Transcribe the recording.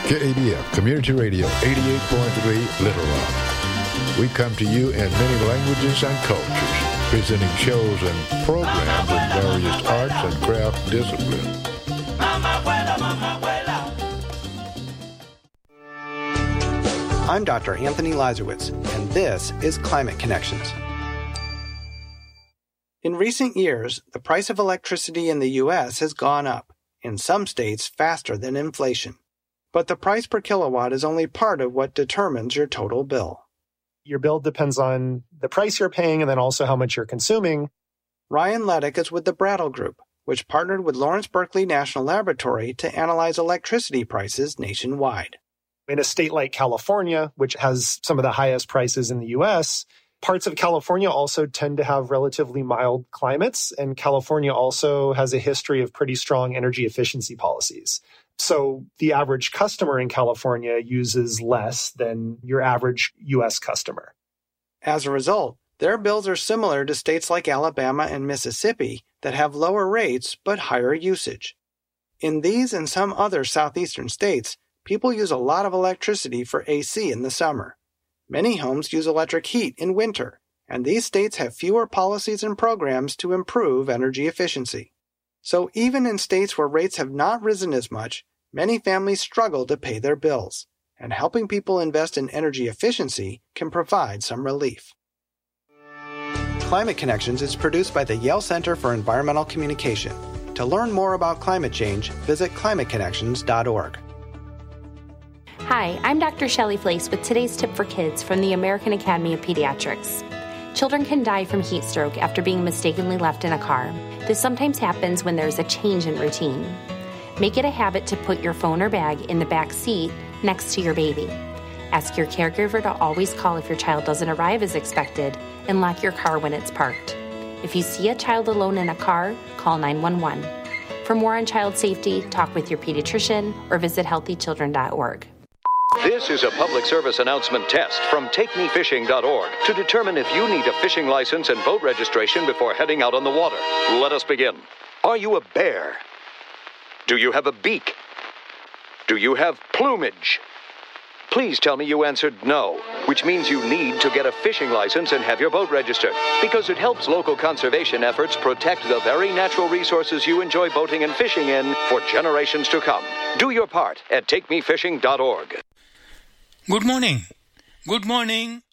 KADF Community Radio 88.3 Little Rock. We come to you in many languages and cultures, presenting shows and programs in various arts and craft disciplines. I'm Dr. Anthony Lazarowitz, and this is Climate Connections. In recent years, the price of electricity in the U.S. has gone up, in some states faster than inflation. But the price per kilowatt is only part of what determines your total bill. Your bill depends on the price you're paying and then also how much you're consuming. Ryan Leddick is with the Brattle Group, which partnered with Lawrence Berkeley National Laboratory to analyze electricity prices nationwide. In a state like California, which has some of the highest prices in the U.S., parts of California also tend to have relatively mild climates, and California also has a history of pretty strong energy efficiency policies. So the average customer in California uses less than your average U.S. customer. As a result, their bills are similar to states like Alabama and Mississippi that have lower rates but higher usage. In these and some other southeastern states, people use a lot of electricity for AC in the summer. Many homes use electric heat in winter, and these states have fewer policies and programs to improve energy efficiency. So even in states where rates have not risen as much, many families struggle to pay their bills, and helping people invest in energy efficiency can provide some relief. Climate Connections is produced by the Yale Center for Environmental Communication. To learn more about climate change, visit climateconnections.org. Hi, I'm Dr. Shelley Flace with today's tip for kids from the American Academy of Pediatrics. Children can die from heat stroke after being mistakenly left in a car. This sometimes happens when there's a change in routine. Make it a habit to put your phone or bag in the back seat next to your baby. Ask your caregiver to always call if your child doesn't arrive as expected, and lock your car when it's parked. If you see a child alone in a car, call 911. For more on child safety, talk with your pediatrician or visit healthychildren.org. This is a public service announcement test from TakeMeFishing.org to determine if you need a fishing license and boat registration before heading out on the water. Let us begin. Are you a bear? Do you have a beak? Do you have plumage? Please tell me you answered no, which means you need to get a fishing license and have your boat registered, because it helps local conservation efforts protect the very natural resources you enjoy boating and fishing in for generations to come. Do your part at TakeMeFishing.org. Good morning. Good morning.